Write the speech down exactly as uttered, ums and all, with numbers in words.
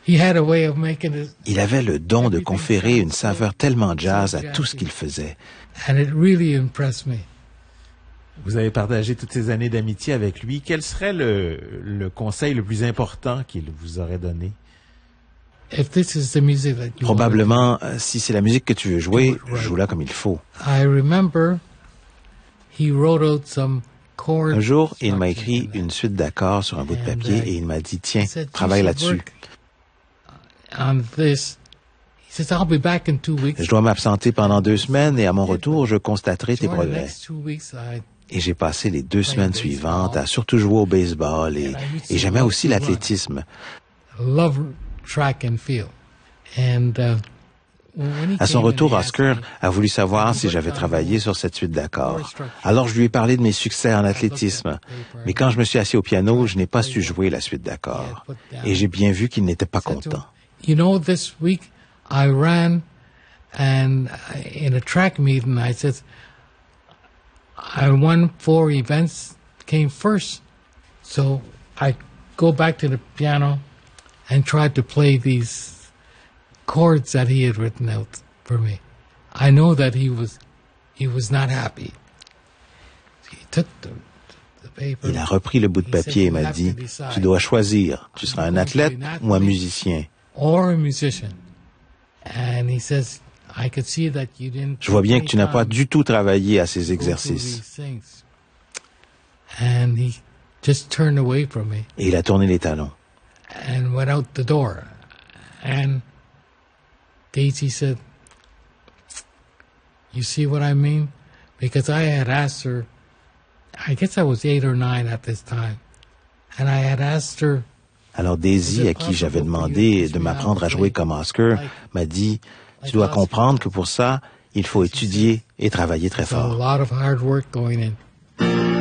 he had a way of making it. Il avait le don de conférer une saveur tellement jazz à tout ce qu'il faisait. And it really impressed me. Vous avez partagé toutes ces années d'amitié avec lui. Quel serait le, le conseil le plus important qu'il vous aurait donné? If this is the music that you Probablement, euh, si c'est la musique que tu veux jouer, joue-la comme il faut. I remember he wrote out some chords. Un jour, il m'a écrit une suite d'accords sur un bout de papier et il m'a dit, tiens, travaille là-dessus. On this. He says, I'll be back in two weeks. Je dois m'absenter pendant deux semaines et à mon retour, je constaterai tes During the progrès. next two weeks, I Et j'ai passé les deux semaines suivantes à surtout jouer au baseball et, et j'aimais aussi l'athlétisme. love track and field. And uh, when he À son came in, retour, he asked Oscar me, a voulu savoir si j'avais travaillé sur cette suite d'accords. Alors je lui ai parlé de mes succès en athlétisme. Mais quand je me suis assis au piano, je n'ai pas su jouer la suite d'accords. Et j'ai bien vu qu'il n'était pas content. You know, this week I ran and in a track meeting, I said, I won four events, came first. So I go back to the piano and tried to play these chords that he had written out for me. I know that he was, he was not happy. He took the, the paper. Il a repris le bout de papier et m'a dit, tu dois choisir, tu seras un athlète ou un musicien. Or a musician. And he says, I could see that you didn't. Je vois bien que tu n'as pas du tout travaillé à ces exercices. And he just turned away from me Et il a tourné les talons. and went out the door. And Daisy said, you see what I mean? Because I had asked her, I guess I was eight or nine at this time, and I had asked her. Alors Daisy, à qui j'avais demandé de m'apprendre à jouer comme Oscar, m'a dit, tu dois comprendre que pour ça, il faut étudier et travailler très There's a fort. lot of hard work going in.